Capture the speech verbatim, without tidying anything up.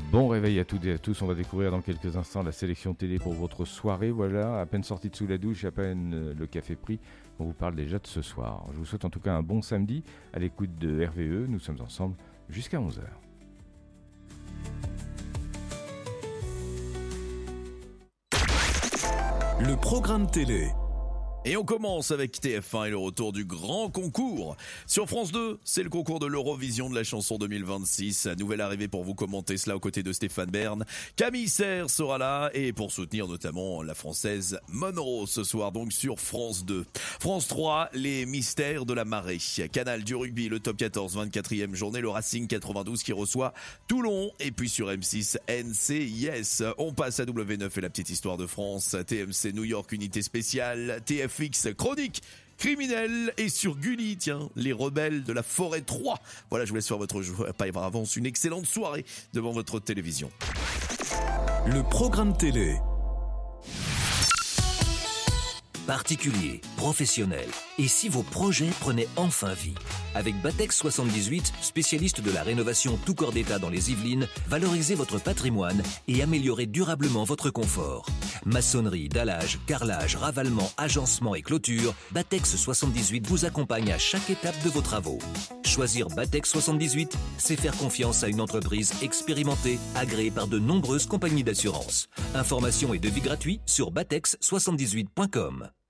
Bon réveil à toutes et à tous, on va découvrir dans quelques instants la sélection télé pour votre soirée. Voilà, à peine sorti de sous la douche, à peine le café pris, on vous parle déjà de ce soir. Je vous souhaite en tout cas un bon samedi à l'écoute de R V E, nous sommes ensemble jusqu'à onze heures. Le programme télé. Et on commence avec T F un et le retour du grand concours. Sur France deux, c'est le concours de l'Eurovision de la chanson deux mille vingt-six. Nouvelle arrivée pour vous commenter cela aux côtés de Stéphane Bern. Camille Serre sera là et pour soutenir notamment la française Monroe ce soir donc sur France deux. France trois, les mystères de la marée. Canal du rugby, le top quatorze, vingt-quatrième journée, le Racing quatre-vingt-douze qui reçoit Toulon. Et puis sur M six, N C I S. On passe à W neuf et la petite histoire de France. T M C New York, unité spéciale. T F X chronique criminelle et sur Gulli, tiens, les rebelles de la forêt trois. Voilà, je vous laisse faire votre jeu, pas par avance, une excellente soirée devant votre télévision. Le programme télé. Particuliers, professionnels, et si vos projets prenaient enfin vie? Avec Batex soixante-dix-huit, spécialiste de la rénovation tout corps d'état dans les Yvelines, valorisez votre patrimoine et améliorez durablement votre confort. Maçonnerie, dallage, carrelage, ravalement, agencement et clôture, Batex soixante-dix-huit vous accompagne à chaque étape de vos travaux. Choisir Batex soixante-dix-huit, c'est faire confiance à une entreprise expérimentée, agréée par de nombreuses compagnies d'assurance. Informations et devis gratuits sur batex soixante-dix-huit point com.